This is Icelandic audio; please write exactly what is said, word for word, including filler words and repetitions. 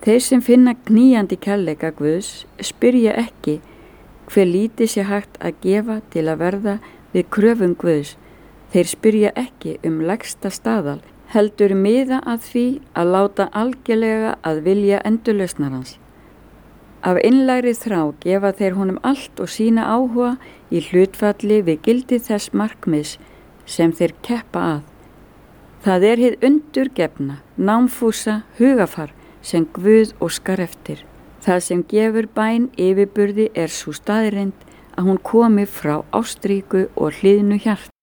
Þeir sem finna knýjandi kærleika Guðs spyrja ekki hve lítið sé hægt að gefa til að verða við kröfum Guðs. Þeir spyrja ekki um lægsta staðal, heldur miða að því að láta algjörlega að vilja endurlausnarans. Af innlægri þrá gefa þeir honum allt og sína áhuga í hlutfalli við gildi þess markmiðs sem þeir keppa að. Það er hið undurgefna, námfúsa hugafar sem Guð óskar eftir. Það sem gefur bæn yfirburði er sú staðreynd að hún komi frá ástríku og hlýðnu hjarta.